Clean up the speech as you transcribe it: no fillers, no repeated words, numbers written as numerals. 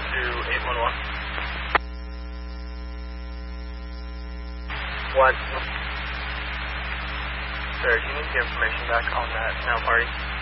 to 811. What? Sir, do you need the information back on that now party?